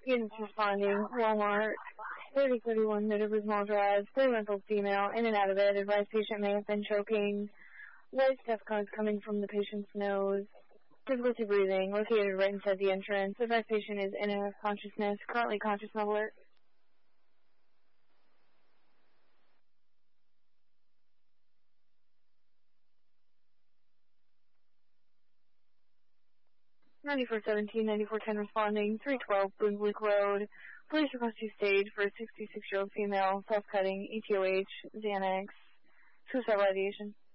Units responding, Walmart, 3031 Middlebridge Mall Drive, 3-month-old female, in and out of it. Advised patient may have been choking. White stuff coming from the patient's nose. Difficulty breathing, located right inside the entrance. Advised patient is in and out of consciousness, currently conscious and alert. (9417, 9410 responding, 312 Brunswick Road. Police request you stage for a 66-year-old female, self-cutting, ETOH, Xanax, suicidal ideation.